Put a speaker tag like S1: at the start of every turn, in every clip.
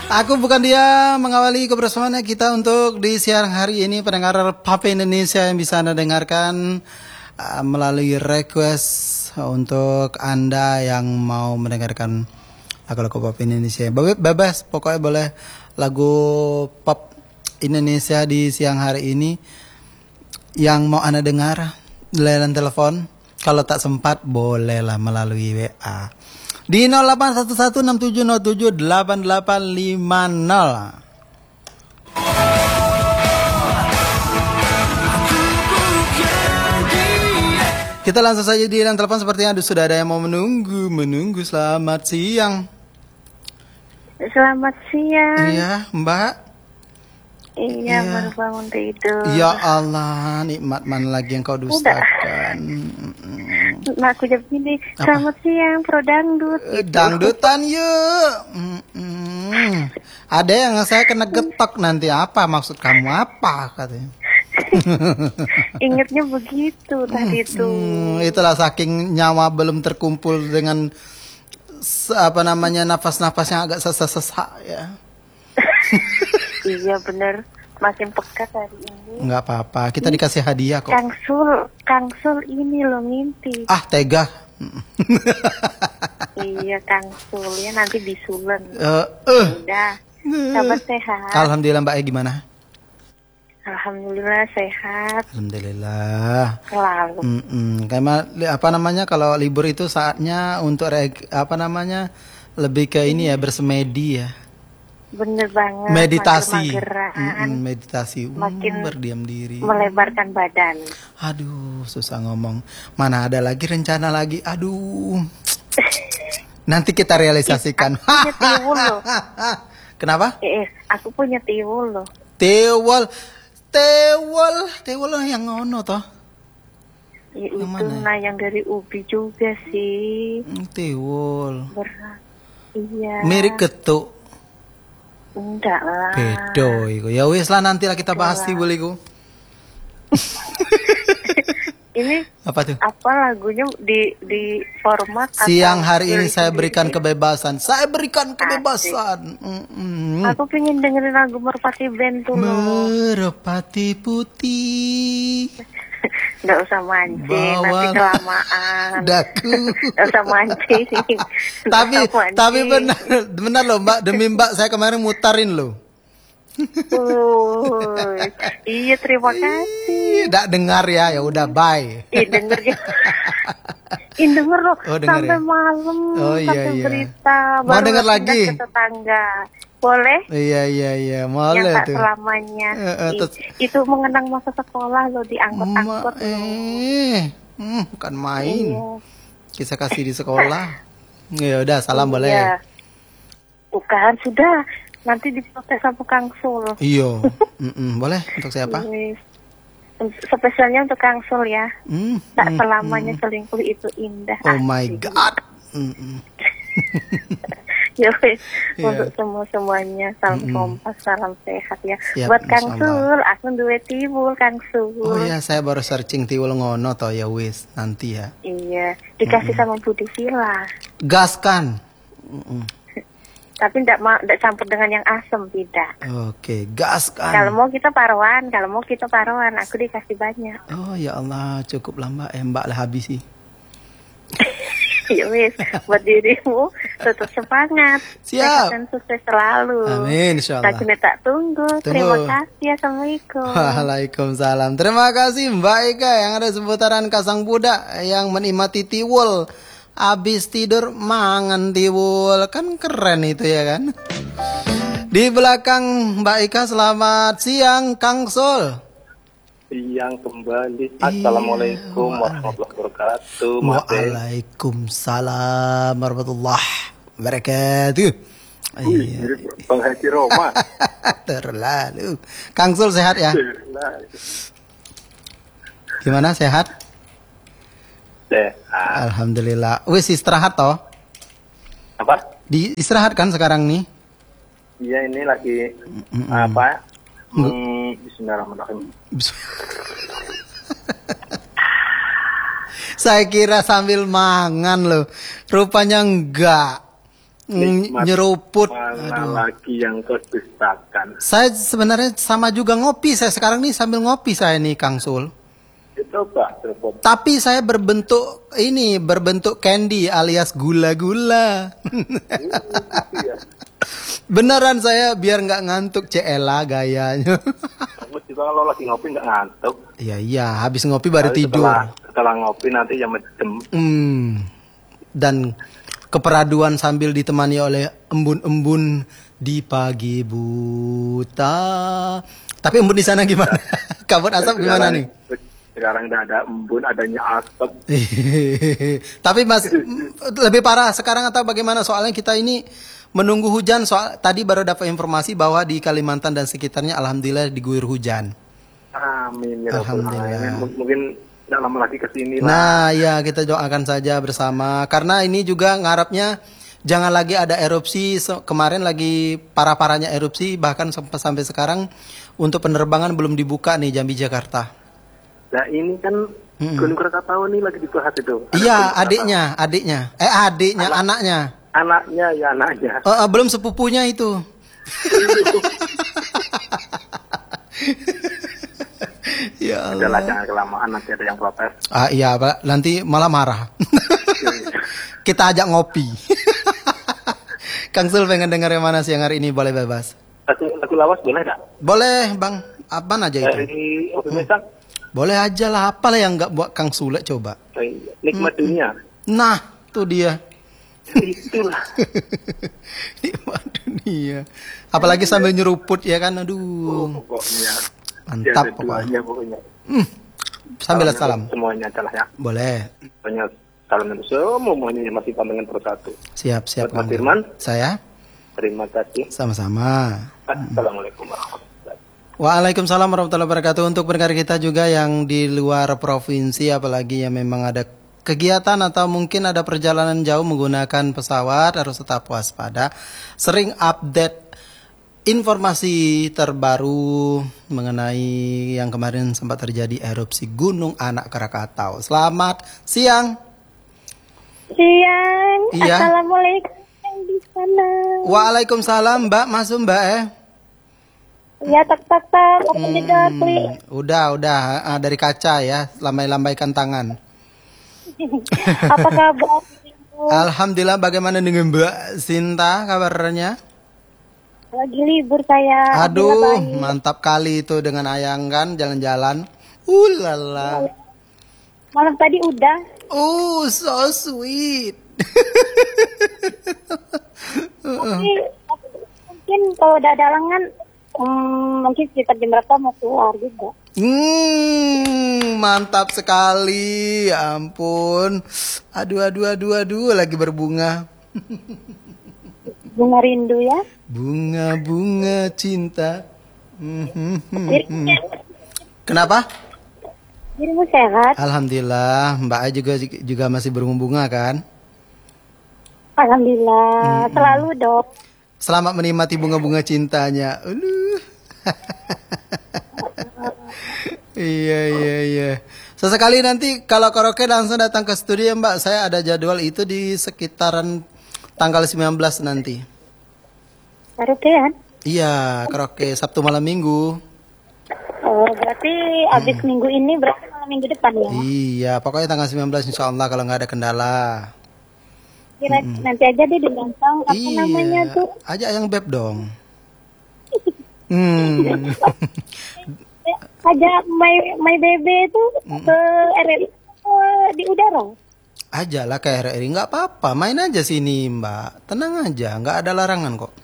S1: Aku bukan dia mengawali kebersamaan kita untuk di siang hari ini pendengar Papa Indonesia yang bisa Anda dengarkan melalui request untuk Anda yang mau mendengarkan lagu-lagu pop Indonesia. Bebas, pokoknya boleh lagu pop Indonesia di siang hari ini yang mau Anda dengar layanan telepon. Kalau tak sempat bolehlah melalui WA di 081167078850. Kita langsung saja di layanan telepon, sepertinya sudah ada yang mau menunggu. Selamat siang.
S2: Selamat siang.
S1: Iya, Mbak.
S2: Iya, baru bangun tidur.
S1: Ya Allah, nikmat mana lagi yang kau dustakan.
S2: Nah, aku jawab gini, selamat siang, Pro Dangdut.
S1: Dangdutan yuk. Ada yang saya kena getok nanti, apa maksud kamu apa katanya.
S2: Ingatnya begitu tadi itu.
S1: Itulah saking nyawa belum terkumpul dengan nafas-nafas yang agak sesak ya.
S2: Iya benar, makin pekat hari ini.
S1: Enggak apa-apa, kita dikasih hadiah kok.
S2: Kang Sul ini lo ngintip.
S1: Ah, tega.
S2: Iya, Kang Sul ya nanti disulen. Udah, kabar sehat.
S1: Alhamdulillah, Mbak gimana?
S2: Alhamdulillah sehat.
S1: Alhamdulillah.
S2: Selalu.
S1: Karena kalau libur itu saatnya untuk lebih ke ini ya, bersemedi ya.
S2: Bener banget.
S1: Meditasi.
S2: Meditasi. Makin
S1: berdiam diri.
S2: Melebarkan badan.
S1: Aduh, susah ngomong. Mana ada lagi rencana lagi. Aduh. Nanti kita realisasikan.
S2: Punya tiwul loh.
S1: Kenapa?
S2: Aku punya tiwul loh.
S1: Tiwul yang ngono toh.
S2: Ya, yang itu mana? Yang dari ubi juga sih.
S1: Tiwul.
S2: Berat. Iya.
S1: Mirip getuk.
S2: Enggak lah.
S1: Bedo iku. Ya wis lah, nantilah kita bahas tiwul iku.
S2: Ini
S1: apa tuh?
S2: Apa lagunya di format
S1: siang hari ini saya berikan kebebasan. Saya berikan kebebasan.
S2: Aku pengen dengerin lagu Merpati Band tuh loh.
S1: Merpati putih.
S2: Nggak usah mancing, nanti kelamaan.
S1: Daku.
S2: Nggak usah mancing.
S1: Tapi benar loh Mbak, demi Mbak saya kemarin mutarin loh.
S2: Iya, terima kasih.
S1: Nggak dengar ya udah bye.
S2: Denger ya. Denger loh, sampai
S1: ya?
S2: malam, sampai
S1: iya.
S2: berita.
S1: Mau denger lagi?
S2: Ke tetangga. Boleh?
S1: Iya, boleh
S2: yang tak
S1: tuh.
S2: Selamanya. Itu mengenang masa sekolah loh, diangkut-angkut loh.
S1: Bukan main. Iya. Kisah kasih di sekolah. Ya udah, salam boleh.
S2: Bukan, sudah. Nanti diprotes sama Kang Sul.
S1: Iya. Boleh, untuk siapa?
S2: Spesialnya untuk Kang Sul ya. Tak selamanya selingkuh itu indah.
S1: Oh my God.
S2: Ya wes, untuk semuanya salam kompas, salam sehat ya. Siap, buat Kang Sul, aku duwe tiwul Kang Sul.
S1: Oh iya, saya baru searching tiwul ngono toh ya wis, nanti ya.
S2: Iya, dikasih sama Budi Villa.
S1: Gaskan.
S2: Tapi tidak campur dengan yang asam, tidak.
S1: Oke, gaskan.
S2: Kalau mau kita paruan, aku dikasih banyak.
S1: Oh ya Allah, cukup lama Mbak lah habis sih.
S2: Ya wis, buat dirimu tetap semangat.
S1: Siap.
S2: Dan sukses selalu.
S1: Amin, insyaallah.
S2: Tak tunggu. Terima kasih. Assalamualaikum.
S1: Waalaikumsalam. Terima kasih Mbak Eka yang ada seputaran Kasang Budak yang menikmati tiwul. Abis tidur mangan tiwul, kan keren itu ya kan. Di belakang Mbak Eka, selamat siang Kang Sul.
S3: Siang kembali. Assalamualaikum warahmatullahi wabarakatuh.
S1: Waalaikumsalam warahmatullahi wabarakatuh.
S3: Bang Haji Roma.
S1: Terlalu. Kang Sul sehat ya? Gimana, sehat?
S3: Sehat.
S1: Alhamdulillah. Wis istirahat toh?
S3: Apa?
S1: Istirahat kan sekarang nih?
S3: Iya, ini lagi apa? Bismillahirrahmanirrahim.
S1: Saya kira sambil mangan loh. Rupanya enggak. Nyeruput.
S3: Mana lagi yang kau dustakan?
S1: Saya sebenarnya sama juga ngopi. Saya sekarang nih sambil ngopi saya nih Kang Sul.
S3: Coba telepon.
S1: Tapi saya berbentuk candy alias gula-gula.
S3: Iya.
S1: Beneran saya biar nggak ngantuk, Cela gayanya.
S3: Kamu juga kalau lagi ngopi nggak ngantuk.
S1: Iya, habis ngopi baru
S3: Tapi
S1: tidur.
S3: Setelah ngopi nanti ya medem.
S1: Dan keperaduan sambil ditemani oleh embun-embun di pagi buta. Tapi embun di sana gimana? Kabut asap gimana nih?
S3: Sekarang udah ada embun, adanya asap.
S1: Tapi Mas lebih parah sekarang atau bagaimana? Soalnya kita ini menunggu hujan. Soal tadi baru dapat informasi bahwa di Kalimantan dan sekitarnya alhamdulillah diguyur hujan.
S3: Amin ya Rabbal
S1: Alhamdulillah.
S3: Alamin. Mungkin tidak lama lagi kesini lah.
S1: Nah, ya kita doakan saja bersama. Karena ini juga ngarapnya jangan lagi ada erupsi. Kemarin lagi parah-parahnya erupsi, bahkan sampai sekarang untuk penerbangan belum dibuka nih Jambi Jakarta.
S3: Nah ini kan Gunung Krakatau nih lagi dibahas itu.
S1: Iya, adiknya. Anaknya.
S3: Anaknya ya anaknya.
S1: Belum sepupunya itu. Ya
S3: Udahlah
S1: Allah.
S3: jangan kelamaan, nanti ada yang protes.
S1: Iya, Pak. Nanti malah marah. Kita ajak ngopi. Kang Sul pengen denger yang mana siang hari ini, boleh bebas.
S3: Lagu lawas boleh nggak?
S1: Boleh, Bang. Apaan aja itu?
S3: Dari Opi Mesak,
S1: Boleh aja lah, apalah yang nggak buat Kang Sule coba.
S3: Nikmat Dunia.
S1: Nah, tuh dia.
S3: Itulah.
S1: Nikmat dunia. Apalagi sambil nyeruput ya kan, aduh.
S3: Pokoknya.
S1: Mantap
S3: Pokoknya. Pokoknya.
S1: Sambil salam.
S3: Semuanya adalah ya.
S1: Boleh.
S3: Pokoknya salam untuk semuanya yang masih pandangan persatu.
S1: Siap,
S3: Buat Mas
S1: Bang.
S3: Firman,
S1: Saya
S3: terima kasih.
S1: sama-sama.
S3: Assalamualaikum warahmatullahi wabarakatuh.
S1: Waalaikumsalam warahmatullahi wabarakatuh. Untuk pendengar kita juga yang di luar provinsi, apalagi yang memang ada kegiatan atau mungkin ada perjalanan jauh menggunakan pesawat, harus tetap waspada. Sering update informasi terbaru mengenai yang kemarin sempat terjadi erupsi Gunung Anak Krakatau. Selamat siang.
S2: Siang.
S1: Iya.
S2: Assalamualaikum yang di sana.
S1: Waalaikumsalam, Mbak. Masuk, Mbak
S2: Ya tak. Apa juga klik.
S1: Udah dari kaca ya, lambai-lambaikan tangan.
S2: Apa kabar?
S1: Alhamdulillah, bagaimana dengan Mbak Sinta kabarnya?
S2: Lagi libur saya.
S1: Aduh,
S2: Alhamdulillah baik.
S1: mantap kali itu dengan Ayang kan jalan-jalan. Lala.
S2: Malam tadi udah.
S1: Oh, so sweet.
S2: Tapi mungkin kalau udah ada halangan, mungkin sekitar jam berapa mau keluar juga.
S1: Mantap sekali. Ya ampun. Aduh, lagi berbunga.
S2: Bunga rindu ya.
S1: Bunga-bunga cinta.
S2: Dirimu,
S1: Kenapa?
S2: dirimu sehat.
S1: Alhamdulillah, Mbak A juga masih berbunga kan?
S2: Alhamdulillah. Selalu dong.
S1: Selamat menikmati bunga-bunga cintanya. Iya. Sesekali nanti kalau karaoke langsung datang ke studio Mbak. Saya ada jadwal itu di sekitaran tanggal 19 nanti.
S2: Karaokean.
S1: Iya, karaoke Sabtu malam Minggu.
S2: Oh, berarti abis minggu ini berarti malam minggu depan ya?
S1: Iya, pokoknya tanggal 19 insya Allah kalau nggak ada kendala.
S2: Kira nanti aja deh di Gansang, apa namanya tuh?
S1: Ajak yang beb dong.
S2: Aja my baby itu ke RRI di udara.
S1: Aja lah ke RRI, nggak apa-apa, main aja sini Mbak, tenang aja, nggak ada larangan kok.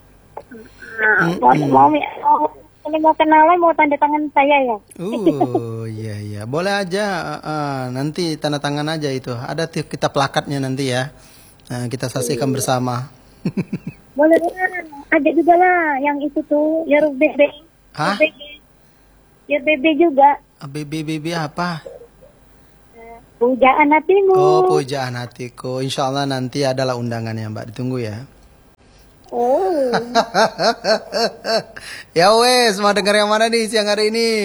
S2: Mau kenalan, mau tanda tangan saya ya.
S1: Iya, boleh aja. Nanti tanda tangan aja itu. Ada kita plakatnya nanti ya. Nah, kita saksikan bersama.
S2: Boleh ada juga lah yang itu tuh, ya bebe.
S1: Hah?
S2: Ya bebe juga.
S1: BB apa?
S2: Pujaan hatimu.
S1: Oh, pujaan hatiku. Insya Allah nanti adalah undangannya Mbak. Ditunggu ya.
S2: Oh.
S1: Ya wes, mau dengar yang mana nih siang hari ini?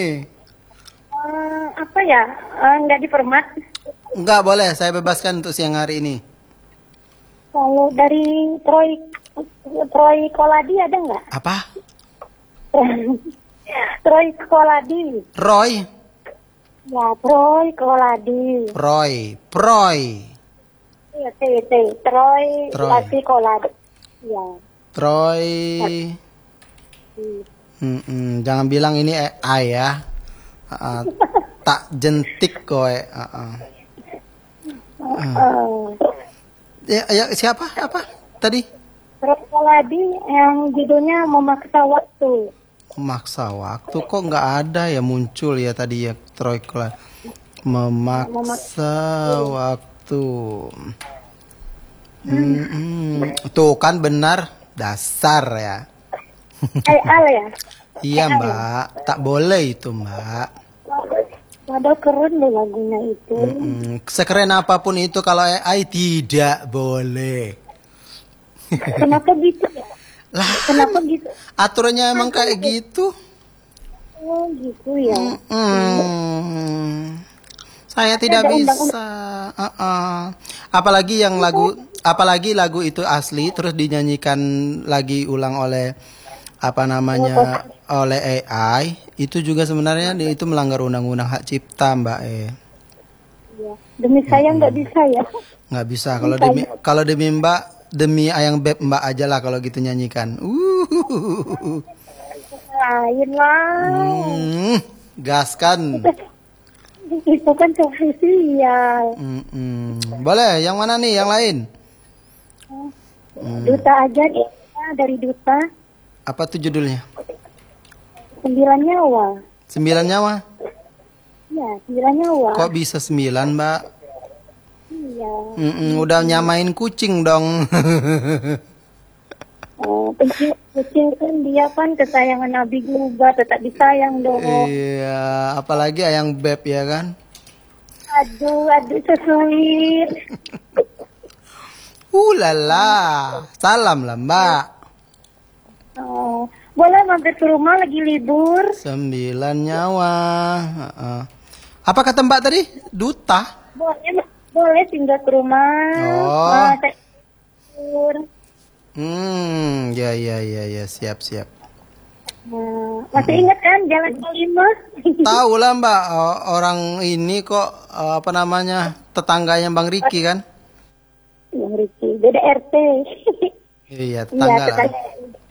S2: Apa ya? Nggak dipermat.
S1: Enggak boleh, saya bebaskan untuk siang hari ini.
S2: Kalau dari Troy Koladi ada nggak?
S1: Apa?
S2: Troy Koladi.
S1: Roy?
S2: Ya, Troy Koladi.
S1: Proy.
S2: Iya, Troy Koladi. Ya.
S1: Troy. Jangan bilang ini AI ya. Tak jentik kowe. Ya, siapa? Apa tadi?
S2: Troy Koladi yang judulnya Memaksa Waktu.
S1: Memaksa waktu kok nggak ada ya, muncul ya tadi ya Troy Koladi. Memaksa waktu. Tuh kan benar, dasar ya.
S2: Al ya?
S1: Iya Mbak, tak boleh itu Mbak.
S2: Padahal keren loh lagunya itu.
S1: Sekeren apapun itu kalau AI tidak boleh.
S2: Kenapa gitu ya?
S1: Lah,
S2: Kenapa gitu?
S1: aturannya emang kayak gitu.
S2: Oh gitu ya.
S1: Saya tidak
S2: Ada
S1: bisa. Apalagi lagu itu asli terus dinyanyikan lagi ulang oleh oleh AI, itu juga sebenarnya itu melanggar undang-undang hak cipta Mbak.
S2: Ya. Demi saya nggak bisa ya.
S1: Nggak bisa kalau demi Mbak, demi ayang beb Mbak aja lah kalau gitu nyanyikan.
S2: Lain lah.
S1: Gaskan.
S2: Itu kan official.
S1: Boleh, yang mana nih? Yang lain?
S2: Duta aja deh, dari Duta.
S1: Apa tuh judulnya?
S2: 9 nyawa.
S1: 9 nyawa?
S2: Ya, 9 nyawa.
S1: Kok bisa 9 Mbak?
S2: Iya.
S1: Udah nyamain kucing dong.
S2: Kucing kan dia kan kesayangan Nabi juga, tetap disayang dong.
S1: Iya, apalagi ayang beb ya kan?
S2: Aduh, sesuit.
S1: Lala, salam lah Mbak.
S2: Boleh mampir ke rumah lagi libur.
S1: 9 nyawa. Apa kata Mbak tadi? Duta?
S2: Boleh tinggal ke rumah. Saya libur.
S1: Ya, siap.
S2: Masih ingat kan Jalan Kelima?
S1: Tahu lah Mbak, orang ini kok tetangganya Bang Riki kan?
S2: Bang Riki, beda RT.
S1: Iya, tetangga lah.
S2: tetangga.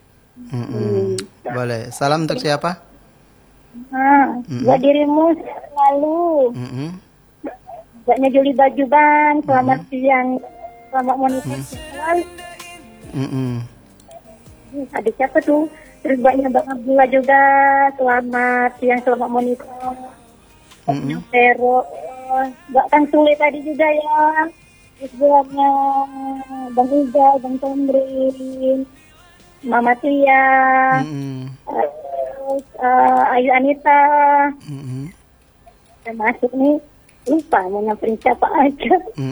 S1: Boleh. Salam untuk siapa?
S2: Buat dirimu selalu. Buatnya Juli Bajuban, selamat siang, selamat Monika selalu. Ada siapa tuh? Terus buatnya Bang Abdullah juga, selamat siang, selamat Monika. Buatnya Vero, buat Kang Sule tadi juga ya. Terus buatnya Bang Ijal, Bang Tomrin, Mama Tia, terus Ayu Anita. Termasuk nih, lupa mau nyamperin siapa aja.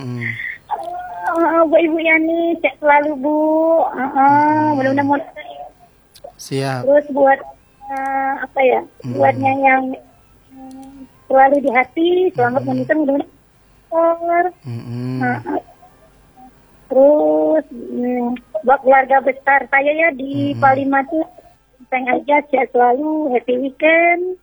S2: Bu Ibu Yani, cek selalu Bu. Mudah-mudahan mau.
S1: Siap.
S2: Terus buat buatnya yang selalu di hati, selamat menikah mudah-mudahan. Terus buat keluarga besar saya ya di Palimatu, sayang aja, sehat selalu, happy weekend.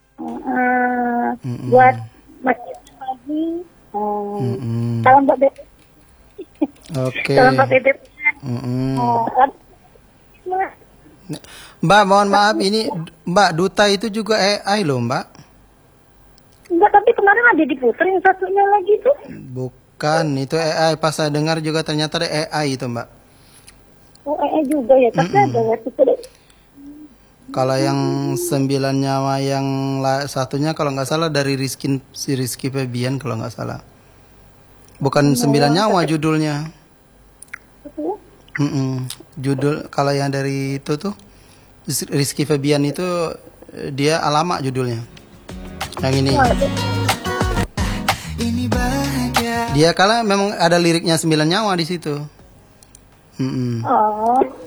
S2: Buat masjid pagi, salam Mbak Beb.
S1: Oke.
S2: Salam Mbak Beb.
S1: Mbak, mohon maaf, ini Mbak Duta itu juga AI loh Mbak.
S2: Enggak, tapi kemarin ada diputerin satunya lagi tuh.
S1: Bukan, itu AI. Pas saya dengar juga ternyata ada AI itu Mbak.
S2: Oh, AI juga ya, tapi ada ya.
S1: Kalau yang 9 nyawa yang satunya kalau nggak salah dari Rizky Febian kalau nggak salah. Bukan 9 nyawa judulnya. Judul kalau yang dari itu tuh Rizky Febian itu dia alamak judulnya. Yang ini. Dia memang ada liriknya 9 nyawa di situ.
S2: Oh.